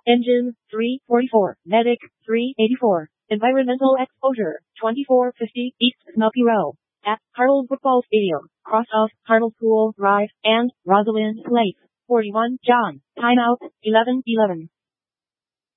Engine, 344. Medic, 384. Environmental exposure, 2450 East Snoopy Row. At Harlow Football Stadium, cross off Harlow School Drive and Rosalind Place. 41 John. Timeout, 11:11.